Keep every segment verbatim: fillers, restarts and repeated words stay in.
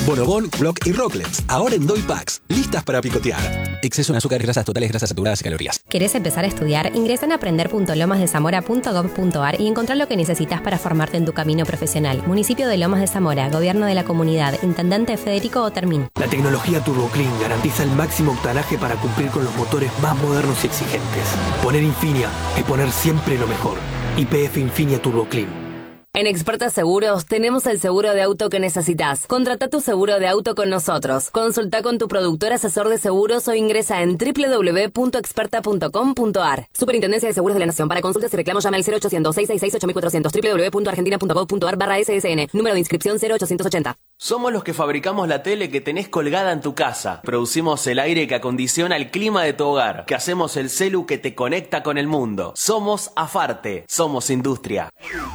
Bonobón, Block y Rocklets, ahora en Doy Packs, listas para picotear. Exceso en azúcar, grasas totales, grasas saturadas y calorías. ¿Querés empezar a estudiar? Ingresa en aprender punto lomas de zamora punto gob punto ar y encontrá lo que necesitas para formarte en tu camino profesional. Municipio de Lomas de Zamora, Gobierno de la Comunidad, Intendente Federico Otermín. La tecnología Turbo Clean garantiza el máximo octanaje para cumplir con los motores más modernos y exigentes. Poner Infinia es poner siempre lo mejor. Y P F Infinia Turbo Clean. En Experta Seguros tenemos el seguro de auto que necesitas. Contrata tu seguro de auto con nosotros. Consulta con tu productor asesor de seguros o ingresa en doble u doble u doble u punto experta punto com punto ar. Superintendencia de Seguros de la Nación. Para consultas y reclamos llama al cero ochocientos, seiscientos sesenta y seis, ocho mil cuatrocientos. doble u doble u doble u punto argentina punto gov punto ar barra ese ese ene. Número de inscripción cero ochocientos ochenta. Somos los que fabricamos la tele que tenés colgada en tu casa. Producimos el aire que acondiciona el clima de tu hogar. Que hacemos el celu que te conecta con el mundo. Somos Afarte. Somos industria.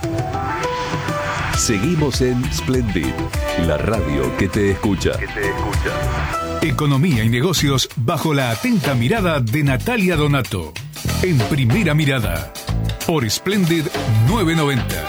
Seguimos en Splendid, la radio que te escucha. Que te escucha. Economía y negocios bajo la atenta mirada de Natalia Donato. En Primera Mirada, por Splendid novecientos noventa.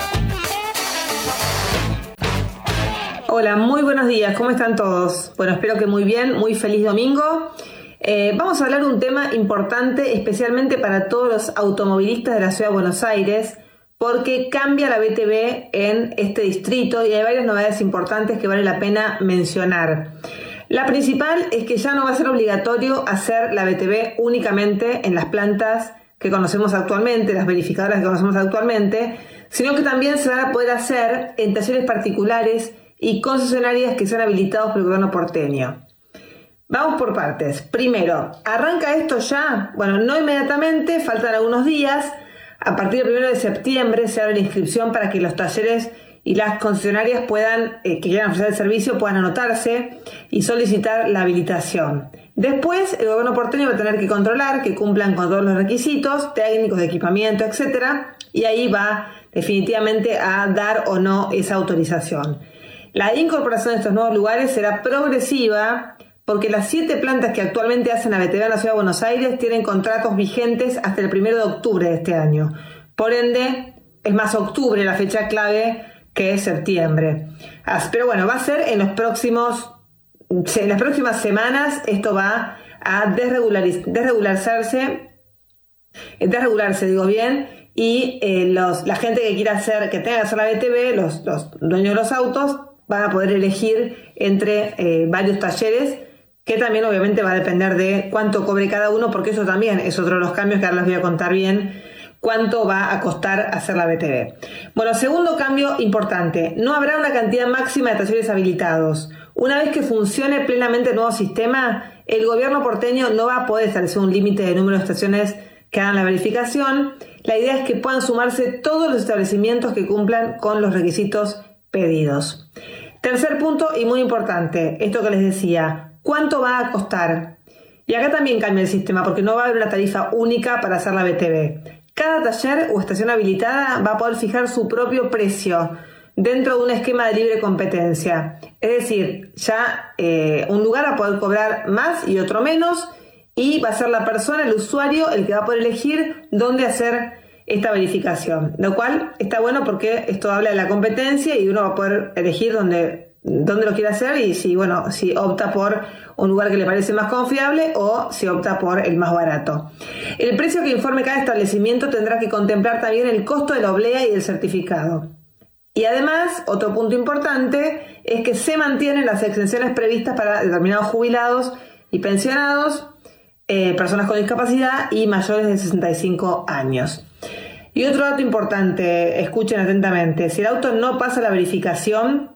Hola, muy buenos días, ¿cómo están todos? Bueno, espero que muy bien, muy feliz domingo. Eh, vamos a hablar de un tema importante, especialmente para todos los automovilistas de la Ciudad de Buenos Aires, porque cambia la B T V en este distrito y hay varias novedades importantes que vale la pena mencionar. La principal es que ya no va a ser obligatorio hacer la B T V únicamente en las plantas que conocemos actualmente, las verificadoras que conocemos actualmente, sino que también se van a poder hacer en talleres particulares y concesionarias que sean habilitados por el gobierno porteño. Vamos por partes. Primero, ¿arranca esto ya? Bueno, no inmediatamente, faltan algunos días. A partir del primero de septiembre se abre la inscripción para que los talleres y las concesionarias puedan, eh, que quieran ofrecer el servicio puedan anotarse y solicitar la habilitación. Después, el gobierno porteño va a tener que controlar que cumplan con todos los requisitos técnicos, de equipamiento, etcétera, y ahí va definitivamente a dar o no esa autorización. La incorporación de estos nuevos lugares será progresiva, porque las siete plantas que actualmente hacen la B T V en la Ciudad de Buenos Aires tienen contratos vigentes hasta el primero de octubre de este año. Por ende, es más octubre la fecha clave que septiembre. Pero bueno, va a ser en los próximos, en las próximas semanas, esto va a desregulariz- desregularizarse, desregularse, digo bien, y eh, los, la gente que quiera hacer, que tenga que hacer la B T V, los, los dueños de los autos, van a poder elegir entre eh, varios talleres, que también obviamente va a depender de cuánto cobre cada uno, porque eso también es otro de los cambios que ahora les voy a contar bien, cuánto va a costar hacer la B T V. Bueno, segundo cambio importante, no habrá una cantidad máxima de talleres habilitados. Una vez que funcione plenamente el nuevo sistema, el gobierno porteño no va a poder establecer un límite de número de estaciones que hagan la verificación. La idea es que puedan sumarse todos los establecimientos que cumplan con los requisitos pedidos. Tercer punto y muy importante, esto que les decía, ¿cuánto va a costar? Y acá también cambia el sistema porque no va a haber una tarifa única para hacer la B T V. Cada taller o estación habilitada va a poder fijar su propio precio dentro de un esquema de libre competencia. Es decir, ya eh, un lugar va a poder cobrar más y otro menos y va a ser la persona, el usuario, el que va a poder elegir dónde hacer esta verificación, lo cual está bueno porque esto habla de la competencia y uno va a poder elegir dónde, dónde lo quiere hacer y si, bueno, si opta por un lugar que le parece más confiable o si opta por el más barato. El precio que informe cada establecimiento tendrá que contemplar también el costo de la oblea y del certificado. Y además, otro punto importante es que se mantienen las exenciones previstas para determinados jubilados y pensionados, eh, personas con discapacidad y mayores de sesenta y cinco años. Y otro dato importante, escuchen atentamente, si el auto no pasa la verificación,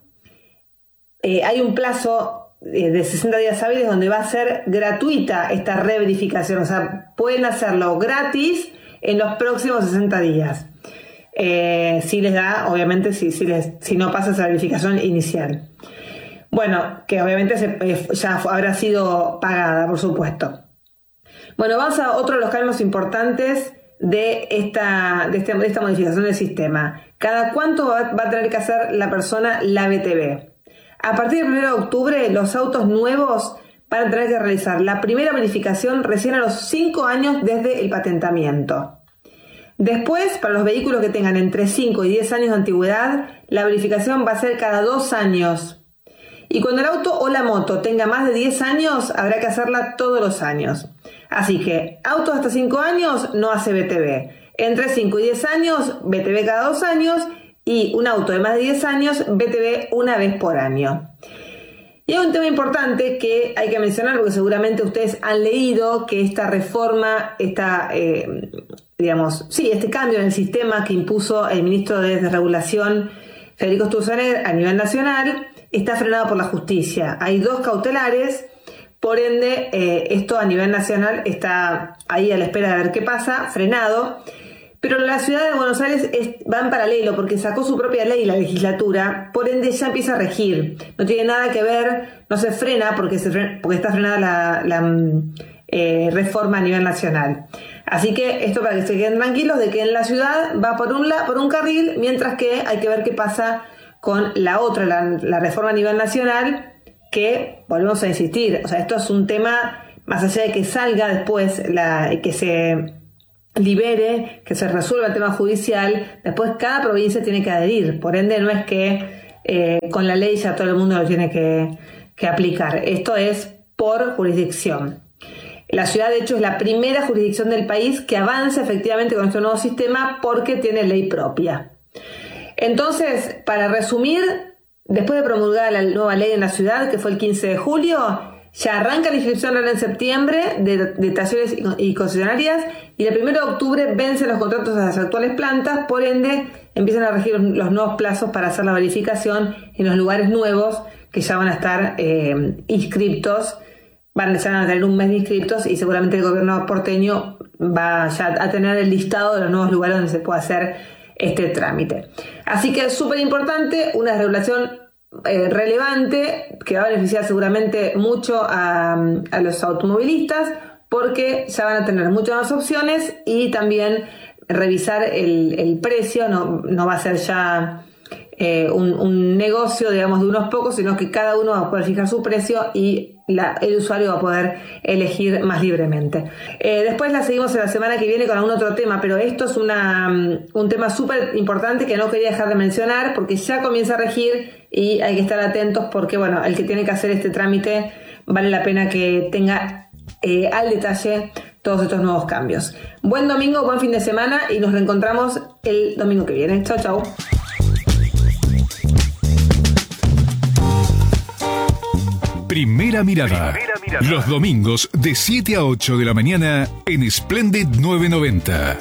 eh, hay un plazo eh, de sesenta días hábiles donde va a ser gratuita esta reverificación, o sea, pueden hacerlo gratis en los próximos sesenta días. Eh, si les da, obviamente, si, si, les, si no pasa esa verificación inicial. Bueno, que obviamente se, eh, ya habrá sido pagada, por supuesto. Bueno, vamos a otro de los cambios importantes de esta, de, este, de esta modificación del sistema. ¿Cada cuánto va, va a tener que hacer la persona la B T V? A partir del primero de octubre, los autos nuevos van a tener que realizar la primera verificación recién a los cinco años desde el patentamiento. Después, para los vehículos que tengan entre cinco y diez años de antigüedad, la verificación va a ser cada dos años. Y cuando el auto o la moto tenga más de diez años, habrá que hacerla todos los años. Así que, autos hasta cinco años no hace B T V. Entre cinco y diez años, B T V cada dos años. Y un auto de más de diez años, B T V una vez por año. Y hay un tema importante que hay que mencionar porque seguramente ustedes han leído que esta reforma, esta, eh, digamos, sí, este cambio en el sistema que impuso el ministro de Desregulación, Federico Sturzenegger, a nivel nacional, está frenado por la justicia. Hay dos cautelares, por ende, eh, esto a nivel nacional está ahí a la espera de ver qué pasa, frenado. Pero la ciudad de Buenos Aires es, va en paralelo porque sacó su propia ley la legislatura, por ende ya empieza a regir. No tiene nada que ver, no se frena porque, se frena, porque está frenada la, la eh, reforma a nivel nacional. Así que esto para que se queden tranquilos de que en la ciudad va por un, la, por un carril, mientras que hay que ver qué pasa con la otra, la, la reforma a nivel nacional, que volvemos a insistir. O sea, esto es un tema, más allá de que salga después, la, que se libere, que se resuelva el tema judicial, después cada provincia tiene que adherir, por ende no es que eh, con la ley ya todo el mundo lo tiene que, que aplicar, esto es por jurisdicción. La ciudad de hecho es la primera jurisdicción del país que avanza efectivamente con este nuevo sistema porque tiene ley propia. Entonces, para resumir, después de promulgar la nueva ley en la ciudad, que fue el quince de julio, ya arranca la inscripción ahora en septiembre de, de talleres y concesionarias y el primero de octubre vencen los contratos de las actuales plantas, por ende empiezan a regir los nuevos plazos para hacer la verificación en los lugares nuevos que ya van a estar eh, inscriptos, van, ya van a tener un mes de inscriptos y seguramente el gobierno porteño va ya a tener el listado de los nuevos lugares donde se puede hacer este trámite. Así que es súper importante, una desregulación Eh, relevante que va a beneficiar seguramente mucho a, a los automovilistas porque ya van a tener muchas más opciones y también revisar el, el precio, no, no va a ser ya eh, un, un negocio digamos de unos pocos, sino que cada uno va a poder fijar su precio y la, el usuario va a poder elegir más libremente. Eh, después la seguimos en la semana que viene con algún otro tema, pero esto es una, un tema súper importante que no quería dejar de mencionar porque ya comienza a regir y hay que estar atentos porque bueno, el que tiene que hacer este trámite vale la pena que tenga eh, al detalle todos estos nuevos cambios. Buen domingo, buen fin de semana y nos reencontramos el domingo que viene. Chau, chau. Primera mirada. Primera mirada. Los domingos de siete a ocho de la mañana en Splendid novecientos noventa.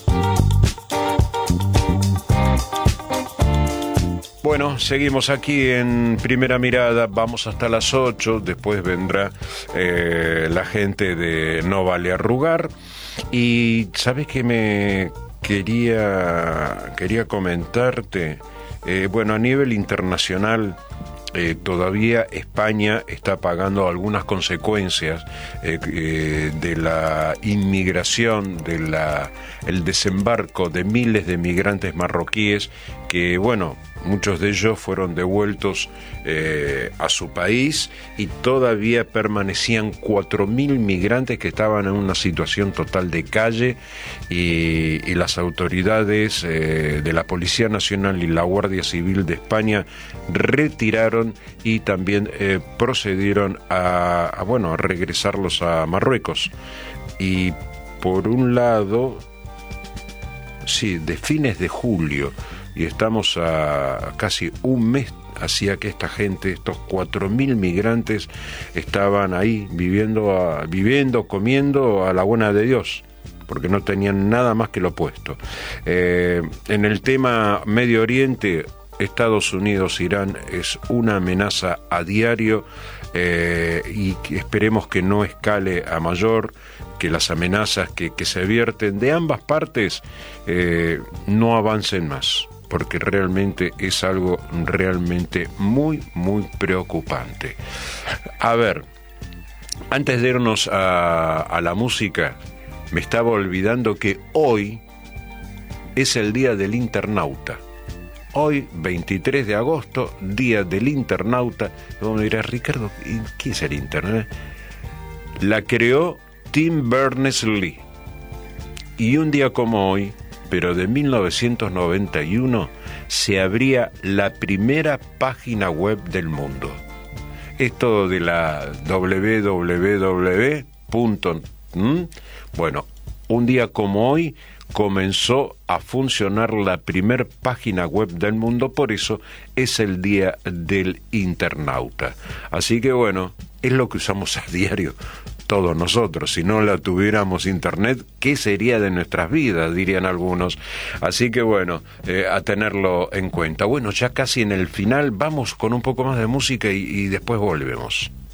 Bueno, seguimos aquí en Primera Mirada, vamos hasta las ocho, después vendrá eh, la gente de No Vale Arrugar. Y ¿sabes qué me quería, quería comentarte? Eh, bueno, a nivel internacional, Eh, todavía España está pagando algunas consecuencias eh, eh, de la inmigración, de la, el desembarco de miles de migrantes marroquíes que, bueno, muchos de ellos fueron devueltos eh, a su país y todavía permanecían cuatro mil migrantes que estaban en una situación total de calle y, y las autoridades eh, de la Policía Nacional y la Guardia Civil de España retiraron y también eh, procedieron a, a, bueno, a regresarlos a Marruecos. Y por un lado, sí, de fines de julio, y estamos a casi un mes hacía que esta gente, estos cuatro mil migrantes, estaban ahí viviendo, a, viviendo, comiendo a la buena de Dios, porque no tenían nada más que lo opuesto. Eh, en el tema Medio Oriente, Estados Unidos, Irán es una amenaza a diario eh, y que esperemos que no escale a mayor, que las amenazas que, que se vierten de ambas partes eh, no avancen más, porque realmente es algo realmente muy, muy preocupante. A ver, antes de irnos a, a la música, me estaba olvidando que hoy es el Día del Internauta. Hoy, veintitrés de agosto, Día del Internauta. Y vos me dirás, Ricardo, ¿qué es el Internet? La creó Tim Berners-Lee. Y un día como hoy, pero de mil novecientos noventa y uno, se abría la primera página web del mundo. esto de la doble u doble u doble u. Bueno, un día como hoy comenzó a funcionar la primer página web del mundo, por eso es el Día del Internauta. Así que bueno, es lo que usamos a diario todos nosotros. Si no la tuviéramos internet, ¿qué sería de nuestras vidas?, dirían algunos. Así que bueno, eh, a tenerlo en cuenta. Bueno, ya casi en el final, vamos con un poco más de música y, y después volvemos.